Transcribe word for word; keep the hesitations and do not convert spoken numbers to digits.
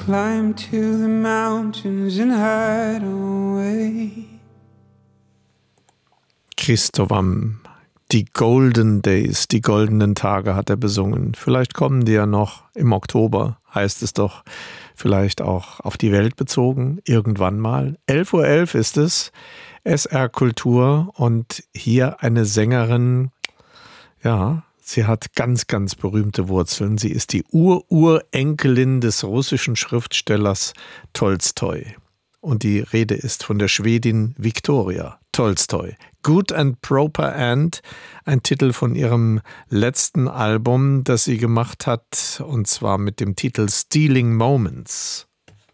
climb to the mountains and hide away. Christovam, die Golden Days, die goldenen Tage hat er besungen. Vielleicht kommen die ja noch im Oktober, heißt es doch. Vielleicht auch auf die Welt bezogen, irgendwann mal. elf Uhr elf ist es, S R Kultur und hier eine Sängerin, ja, sie hat ganz, ganz berühmte Wurzeln. Sie ist die Ur-Urenkelin des russischen Schriftstellers Tolstoi. Und die Rede ist von der Schwedin Victoria Tolstoi. Good and Proper End, ein Titel von ihrem letzten Album, das sie gemacht hat, und zwar mit dem Titel Stealing Moments.